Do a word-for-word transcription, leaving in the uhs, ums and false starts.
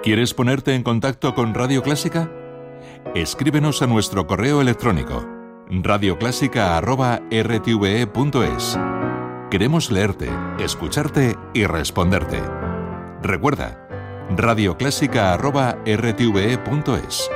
¿Quieres ponerte en contacto con Radio Clásica? Escríbenos a nuestro correo electrónico radioclásica arroba r t v e punto es. Queremos leerte, escucharte y responderte. Recuerda, radioclásica arroba r t v e punto es.